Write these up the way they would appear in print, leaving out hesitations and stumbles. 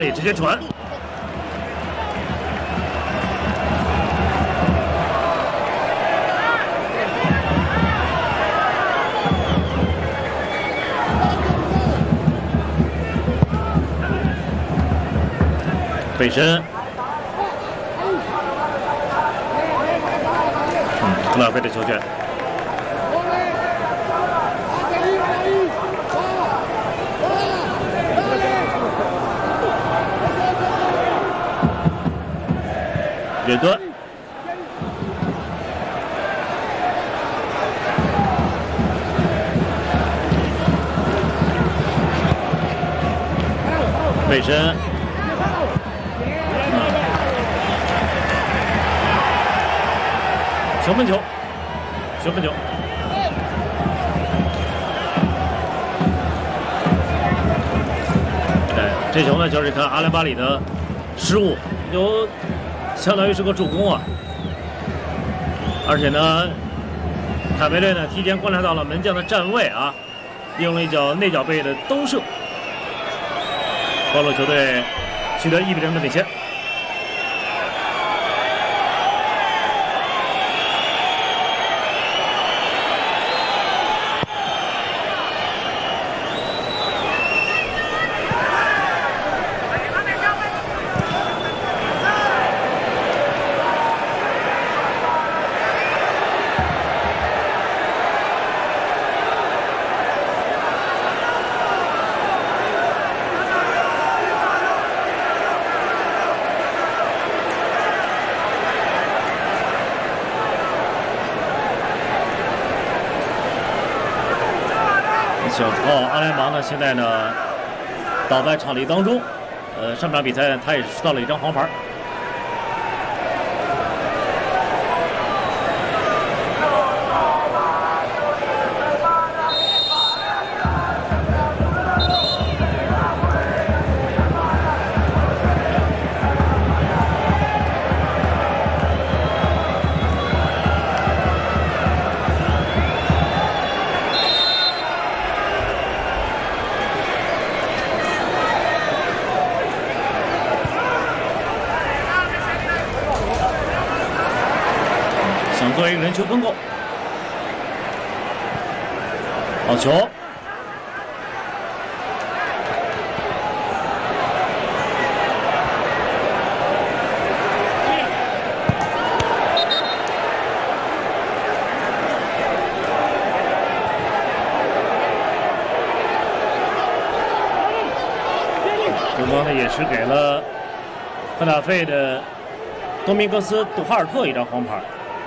直接传。背身。克拉菲的球权。 远端，背身，球门球，球门球。哎，这球呢，就是看阿兰巴里的失误，有。 相当于是个助攻啊，而且呢，卡梅雷呢提前观察到了门将的站位啊，用了一脚内脚背的兜射，帮助球队取得1比0的领先。 小曹阿莱芒呢，现在呢倒在场地当中。上场比赛他也收到了一张黄牌。想做一个人球分扣，好球！对方呢也是给了赫塔费的多明戈斯·杜哈尔特一张黄牌。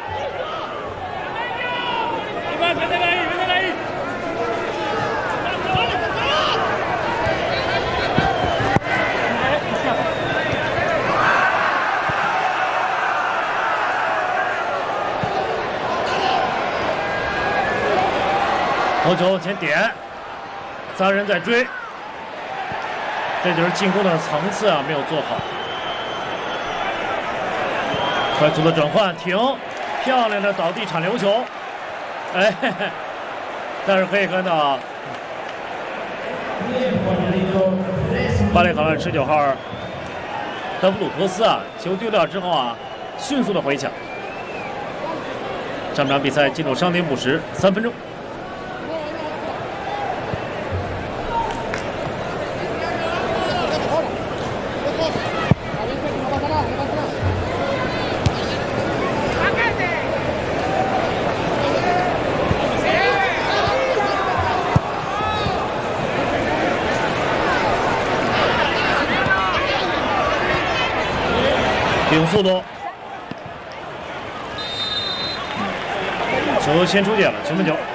头球前点，3人在追，这就是进攻的层次啊，没有做好。快速的转换，停，漂亮的倒地铲流球，哎，但是可以看到，巴列卡兰19号德布鲁托斯啊，球丢掉之后啊，迅速的回抢。上场比赛进入伤停补时3分钟。 顶速度，球先出界了，球门球。